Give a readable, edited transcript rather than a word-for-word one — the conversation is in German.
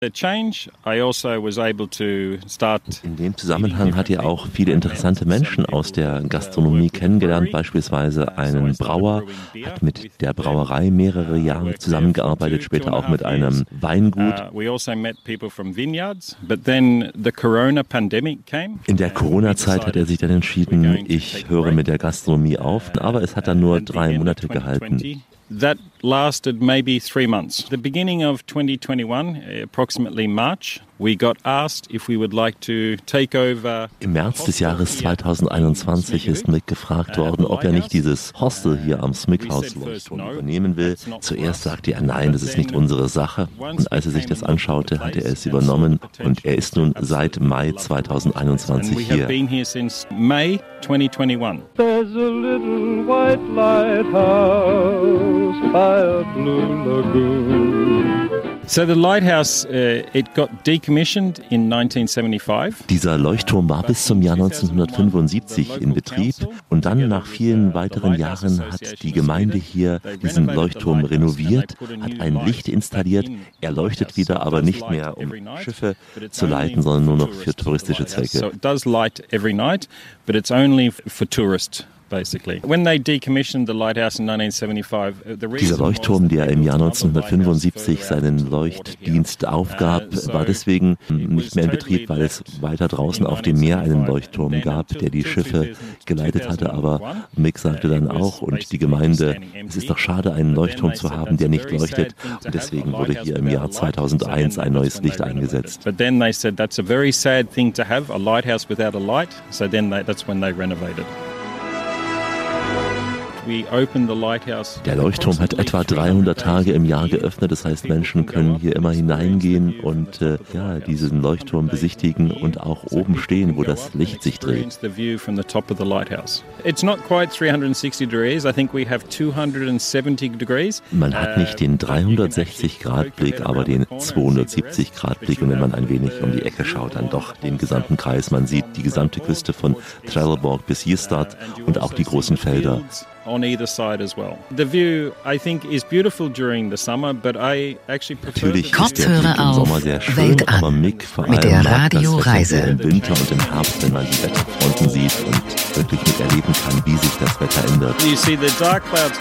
In dem Zusammenhang hat er auch viele interessante Menschen aus der Gastronomie kennengelernt, beispielsweise einen Brauer, hat mit der Brauerei mehrere Jahre zusammengearbeitet, später auch mit einem Weingut. In der Corona-Zeit hat er sich dann entschieden, ich höre mit der Gastronomie auf, aber es hat dann nur 3 Monate gehalten. That lasted maybe 3 months. The beginning of 2021, approximately March, we got asked if we would like to take over. Im März des Jahres 2021 ist Mick gefragt worden, ob er nicht dieses Hostel hier am Smyk-Haus Leuchtturm übernehmen will. Zuerst sagte er, nein, das ist nicht unsere Sache. Und als er sich das anschaute, hatte er es übernommen und er ist nun seit Mai 2021 hier. There's a little white lighthouse by a blue lagoon. So the lighthouse, it got decommissioned in 1975. Dieser Leuchtturm war bis zum Jahr 1975 in Betrieb und dann nach vielen weiteren Jahren hat die Gemeinde hier diesen Leuchtturm renoviert, hat ein Licht installiert. Er leuchtet wieder, aber nicht mehr um Schiffe zu leiten, sondern nur noch für touristische Zwecke. So it does light every night, but it's only for tourists. When they decommissioned the lighthouse in 1975, Dieser Leuchtturm, der im Jahr 1975 seinen Leuchtdienst aufgab, war deswegen nicht mehr in Betrieb, weil es weiter draußen auf dem Meer einen Leuchtturm gab, der die Schiffe geleitet hatte. Aber Mick sagte dann auch und die Gemeinde, es ist doch schade, einen Leuchtturm zu haben, der nicht leuchtet. Und deswegen wurde hier im Jahr 2001 ein neues Licht eingesetzt. But then they said that's a very sad thing to have, a lighthouse without a light. So then that's when they renovated. Der Leuchtturm hat etwa 300 Tage im Jahr geöffnet, das heißt, Menschen können hier immer hineingehen und diesen Leuchtturm besichtigen und auch oben stehen, wo das Licht sich dreht. Man hat nicht den 360-Grad-Blick, aber den 270-Grad-Blick und wenn man ein wenig um die Ecke schaut, dann doch den gesamten Kreis. Man sieht die gesamte Küste von Trelleborg bis Ystad und auch die großen Felder. On either side as well. The view, I think, is beautiful during the summer, but I actually prefer. Natürlich ist der Blick im Sommer sehr schön, aber Mick vor allem mit der mag das Radioreise. Wetter im Winter und im Herbst, wenn man die Wetterfronten sieht und wirklich miterleben kann, wie sich das Wetter ändert. You see the dark clouds